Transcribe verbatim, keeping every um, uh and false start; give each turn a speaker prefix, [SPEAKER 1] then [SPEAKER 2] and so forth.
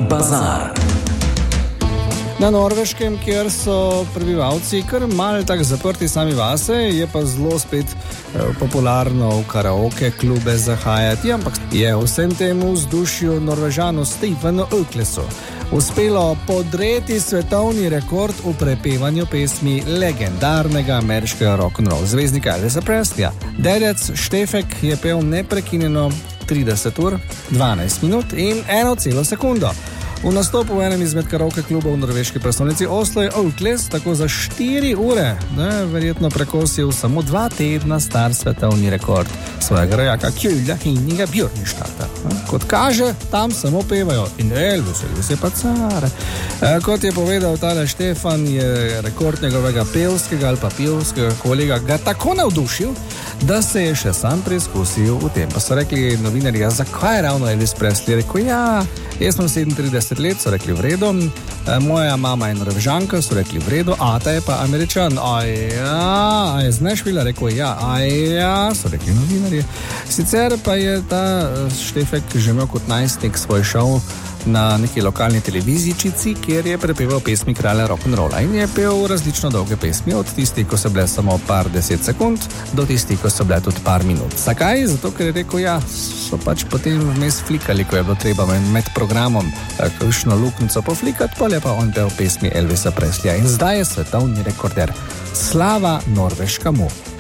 [SPEAKER 1] Bazar.
[SPEAKER 2] Na Norveškem, kjer so prebivalci kar malo tako zaprti sami vase, je pa zelo spet eh, popularno v karaoke klube zahajati, ampak je vsem temu vzdušju Norvežanu Stefanu Øklesu uspelo podreti svetovni rekord v prepevanju pesmi legendarnega ameriškega rock'n'roll zvezdnika Elvisa Presleya. Dedec Štefek je pel neprekinjeno trideset ur, dvanajst minut in eno celo sekundo. V nastopu v enem izmed karaoke klubov v norveški prestolnici Oslo je Økles tako za štiri ure ne, verjetno prekosil samo dva tedna star svetovni rekord svojega rojaka Kjula Henninga Bjørnstadta. Kot kaže, tam samo pevajo in Elvis, Elvis je pa car. E, kot je povedal tale Štefan, je rekord njegovega pevskega ali pa pevskega kolega ga tako navdušil, da se je še sam preizkusil v tem. Pa so rekli novinarji, ja, zakaj je ravno Elvis Presley? Rekel, ja, jaz sem sedemintrideset let, so rekli v redu, e, moja mama je Norvežanka, so rekli v redu, ata je pa Američan. A ja, a je znaš vila? Rekel, ja, a ja, so rekli novinarji. Sicer pa je ta Štefek že imel kot najstnik svoj šov na neki lokalni televizijičici, kjer je prepeval pesmi kralja rock'n'rolla in je pel različno dolge pesmi, od tistih, ko so bile samo par deset sekund, do tistih, ko so bile tudi par minut. Zakaj? Zato, ker je rekel, ja, so pač potem vmes flikali, ko je bilo treba med programom kakšno luknjico poflikati, pa je pa on pel pesmi Elvisa Presleya in zdaj je svetovni rekorder. Slava Norveškamu!